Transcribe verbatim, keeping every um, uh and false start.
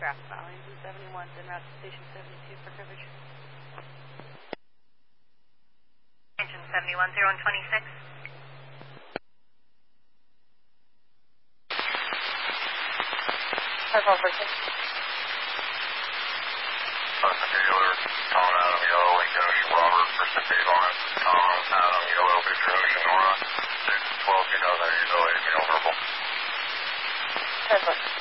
traffic following Blue seventy-one, then route to station seventy-two for coverage. Engine seventy-one, zero one twenty-six. Purple person. Pacific Ocean, Tom Adam Yellow, Lincoln Ocean Robert, Pacific Line, Tom Adam Yellow, Victor Ocean Nora, six twelve two thousand eight, oh eight, mail verbal. Purple.